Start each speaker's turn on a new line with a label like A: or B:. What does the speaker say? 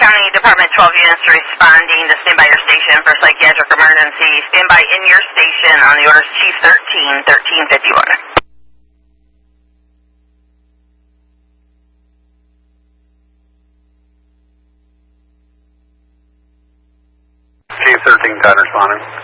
A: County Department 12 units responding to stand by your station for psychiatric emergency. Stand by in your station on the orders Chief 13, 1351.
B: Chief 13, 10 responding.